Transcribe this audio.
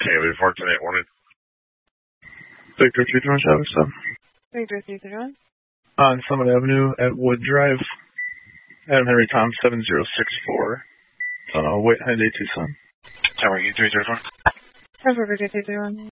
Okay, we parked in 8-1. Victor 331 traffic stop. Victor 331. On Summit Avenue at Wood Drive. Adam Henry Tom 7064. Hyundai Tucson. Tower U 331. Tower Victor 331.